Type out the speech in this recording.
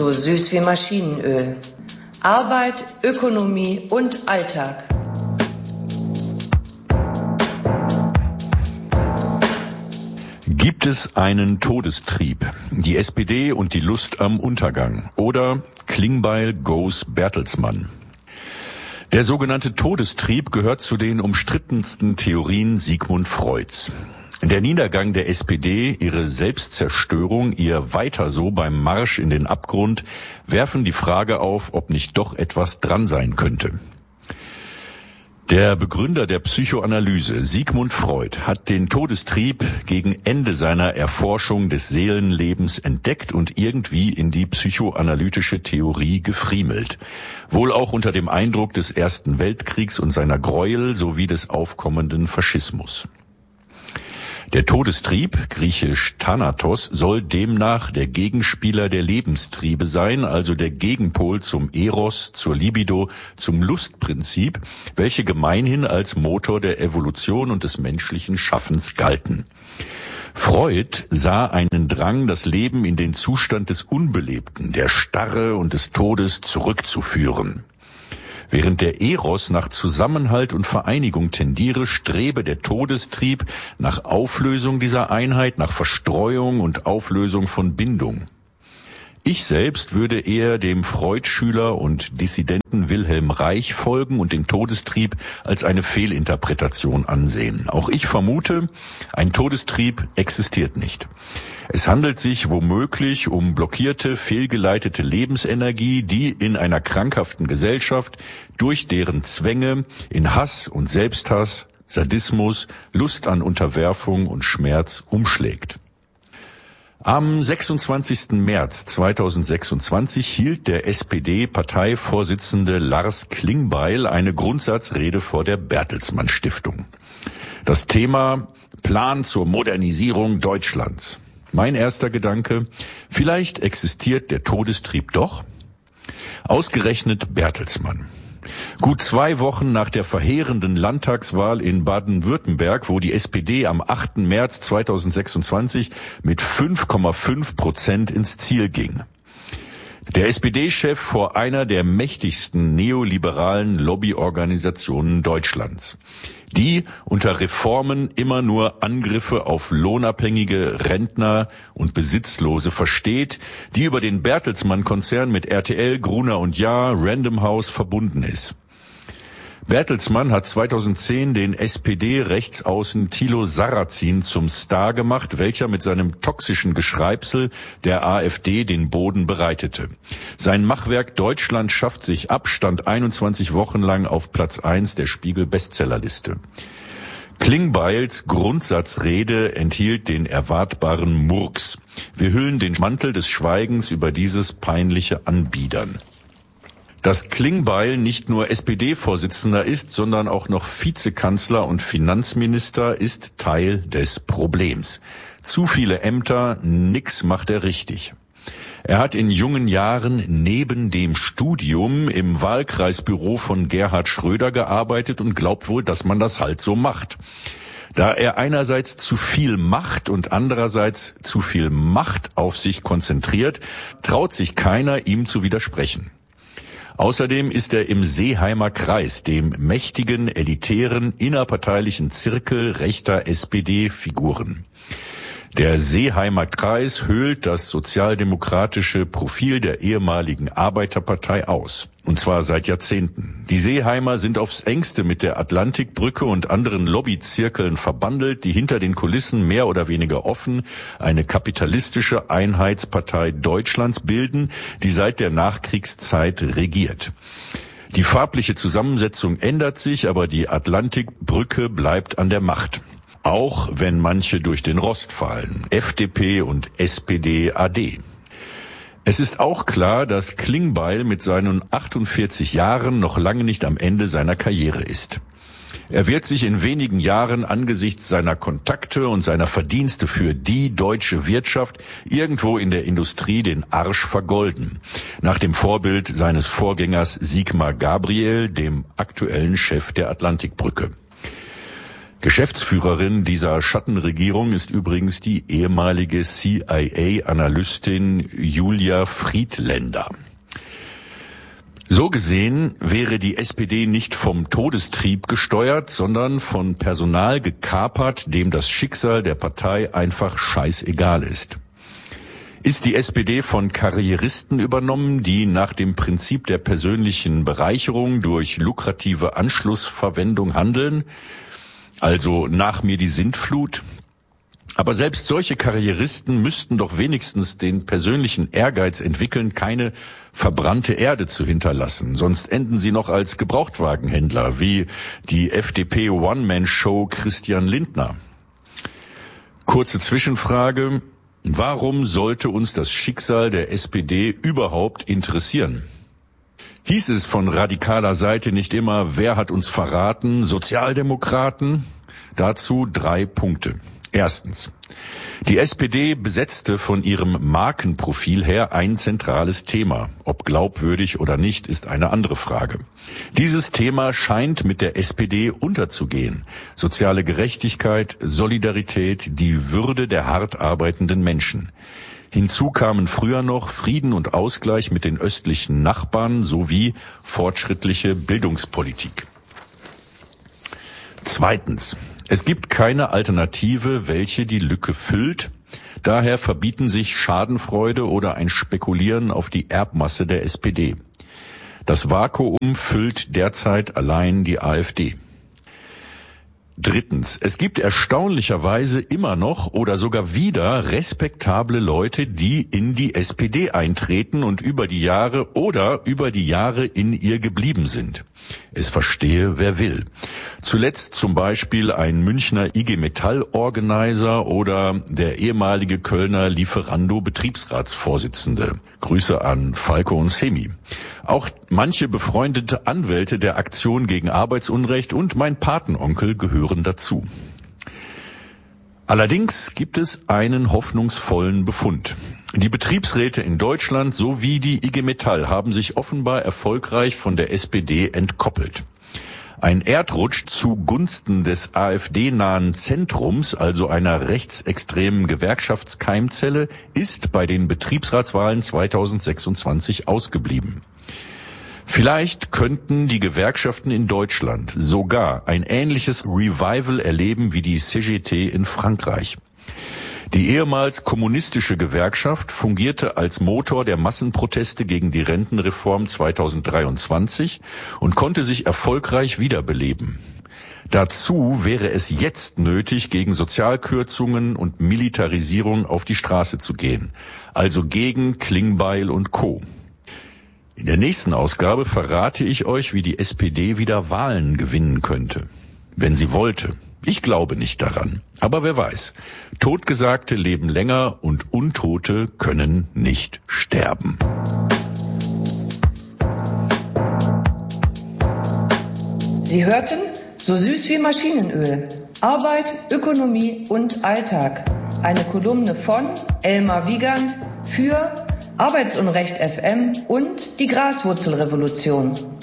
so süß wie Maschinenöl. Arbeit, Ökonomie und Alltag. Gibt es einen Todestrieb? Die SPD und die Lust am Untergang. Oder Klingbeil goes Bertelsmann. Der sogenannte Todestrieb gehört zu den umstrittensten Theorien Sigmund Freuds. Der Niedergang der SPD, ihre Selbstzerstörung, ihr Weiter so beim Marsch in den Abgrund werfen die Frage auf, ob nicht doch etwas dran sein könnte. Der Begründer der Psychoanalyse, Sigmund Freud, hat den Todestrieb gegen Ende seiner Erforschung des Seelenlebens entdeckt und irgendwie in die psychoanalytische Theorie gefriemelt. Wohl auch unter dem Eindruck des Ersten Weltkriegs und seiner Gräuel sowie des aufkommenden Faschismus. Der Todestrieb, griechisch Thanatos, soll demnach der Gegenspieler der Lebenstriebe sein, also der Gegenpol zum Eros, zur Libido, zum Lustprinzip, welche gemeinhin als Motor der Evolution und des menschlichen Schaffens galten. Freud sah einen Drang, das Leben in den Zustand des Unbelebten, der Starre und des Todes zurückzuführen. Während der Eros nach Zusammenhalt und Vereinigung tendiere, strebe der Todestrieb nach Auflösung dieser Einheit, nach Verstreuung und Auflösung von Bindung. Ich selbst würde eher dem Freud-Schüler und Dissidenten Wilhelm Reich folgen und den Todestrieb als eine Fehlinterpretation ansehen. Auch ich vermute, ein Todestrieb existiert nicht. Es handelt sich womöglich um blockierte, fehlgeleitete Lebensenergie, die in einer krankhaften Gesellschaft durch deren Zwänge in Hass und Selbsthass, Sadismus, Lust an Unterwerfung und Schmerz umschlägt. Am 26. März 2026 hielt der SPD-Parteivorsitzende Lars Klingbeil eine Grundsatzrede vor der Bertelsmann Stiftung. Das Thema: Plan zur Modernisierung Deutschlands. Mein erster Gedanke: Vielleicht existiert der Todestrieb doch? Ausgerechnet Bertelsmann. Gut 2 Wochen nach der verheerenden Landtagswahl in Baden-Württemberg, wo die SPD am 8. März 2026 mit 5,5% ins Ziel ging. Der SPD-Chef vor einer der mächtigsten neoliberalen Lobbyorganisationen Deutschlands, die unter Reformen immer nur Angriffe auf lohnabhängige Rentner und Besitzlose versteht, die über den Bertelsmann-Konzern mit RTL, Gruner und Jahr, Random House verbunden ist. Bertelsmann hat 2010 den SPD-Rechtsaußen Thilo Sarrazin zum Star gemacht, welcher mit seinem toxischen Geschreibsel der AfD den Boden bereitete. Sein Machwerk Deutschland schafft sich ab stand 21 Wochen lang auf Platz 1 der Spiegel-Bestsellerliste. Klingbeils Grundsatzrede enthielt den erwartbaren Murks. Wir hüllen den Mantel des Schweigens über dieses peinliche Anbiedern. Dass Klingbeil nicht nur SPD-Vorsitzender ist, sondern auch noch Vizekanzler und Finanzminister, ist Teil des Problems. Zu viele Ämter, nix macht er richtig. Er hat in jungen Jahren neben dem Studium im Wahlkreisbüro von Gerhard Schröder gearbeitet und glaubt wohl, dass man das halt so macht. Da er einerseits zu viel macht und andererseits zu viel Macht auf sich konzentriert, traut sich keiner, ihm zu widersprechen. Außerdem ist er im Seeheimer Kreis, dem mächtigen, elitären, innerparteilichen Zirkel rechter SPD-Figuren. Der Seeheimer Kreis höhlt das sozialdemokratische Profil der ehemaligen Arbeiterpartei aus. Und zwar seit Jahrzehnten. Die Seeheimer sind aufs Engste mit der Atlantikbrücke und anderen Lobbyzirkeln verbandelt, die hinter den Kulissen mehr oder weniger offen eine kapitalistische Einheitspartei Deutschlands bilden, die seit der Nachkriegszeit regiert. Die farbliche Zusammensetzung ändert sich, aber die Atlantikbrücke bleibt an der Macht. Auch wenn manche durch den Rost fallen, FDP und SPD, AD. Es ist auch klar, dass Klingbeil mit seinen 48 Jahren noch lange nicht am Ende seiner Karriere ist. Er wird sich in wenigen Jahren angesichts seiner Kontakte und seiner Verdienste für die deutsche Wirtschaft irgendwo in der Industrie den Arsch vergolden. Nach dem Vorbild seines Vorgängers Sigmar Gabriel, dem aktuellen Chef der Atlantikbrücke. Geschäftsführerin dieser Schattenregierung ist übrigens die ehemalige CIA-Analystin Julia Friedländer. So gesehen wäre die SPD nicht vom Todestrieb gesteuert, sondern von Personal gekapert, dem das Schicksal der Partei einfach scheißegal ist. Ist die SPD von Karrieristen übernommen, die nach dem Prinzip der persönlichen Bereicherung durch lukrative Anschlussverwendung handeln? Also nach mir die Sintflut? Aber selbst solche Karrieristen müssten doch wenigstens den persönlichen Ehrgeiz entwickeln, keine verbrannte Erde zu hinterlassen. Sonst enden sie noch als Gebrauchtwagenhändler, wie die FDP One-Man-Show Christian Lindner. Kurze Zwischenfrage: Warum sollte uns das Schicksal der SPD überhaupt interessieren? Hieß es von radikaler Seite nicht immer, wer hat uns verraten? Sozialdemokraten? Dazu 3 Punkte. Erstens: Die SPD besetzte von ihrem Markenprofil her ein zentrales Thema. Ob glaubwürdig oder nicht, ist eine andere Frage. Dieses Thema scheint mit der SPD unterzugehen. Soziale Gerechtigkeit, Solidarität, die Würde der hart arbeitenden Menschen. Hinzu kamen früher noch Frieden und Ausgleich mit den östlichen Nachbarn sowie fortschrittliche Bildungspolitik. Zweitens: Es gibt keine Alternative, welche die Lücke füllt. Daher verbieten sich Schadenfreude oder ein Spekulieren auf die Erbmasse der SPD. Das Vakuum füllt derzeit allein die AfD. Drittens: Es gibt erstaunlicherweise immer noch oder sogar wieder respektable Leute, die in die SPD eintreten und über die Jahre in ihr geblieben sind. Es verstehe, wer will. Zuletzt zum Beispiel ein Münchner IG Metall-Organizer oder der ehemalige Kölner Lieferando-Betriebsratsvorsitzende. Grüße an Falco und Semi. Auch manche befreundete Anwälte der Aktion gegen Arbeitsunrecht und mein Patenonkel gehören dazu. Allerdings gibt es einen hoffnungsvollen Befund. Die Betriebsräte in Deutschland sowie die IG Metall haben sich offenbar erfolgreich von der SPD entkoppelt. Ein Erdrutsch zugunsten des AfD-nahen Zentrums, also einer rechtsextremen Gewerkschaftskeimzelle, ist bei den Betriebsratswahlen 2026 ausgeblieben. Vielleicht könnten die Gewerkschaften in Deutschland sogar ein ähnliches Revival erleben wie die CGT in Frankreich. Die ehemals kommunistische Gewerkschaft fungierte als Motor der Massenproteste gegen die Rentenreform 2023 und konnte sich erfolgreich wiederbeleben. Dazu wäre es jetzt nötig, gegen Sozialkürzungen und Militarisierung auf die Straße zu gehen, also gegen Klingbeil und Co. In der nächsten Ausgabe verrate ich euch, wie die SPD wieder Wahlen gewinnen könnte, wenn sie wollte. Ich glaube nicht daran, aber wer weiß. Totgesagte leben länger und Untote können nicht sterben. Sie hörten So süß wie Maschinenöl. Arbeit, Ökonomie und Alltag. Eine Kolumne von Elmar Wiegand für Arbeitsunrecht FM und die Graswurzelrevolution.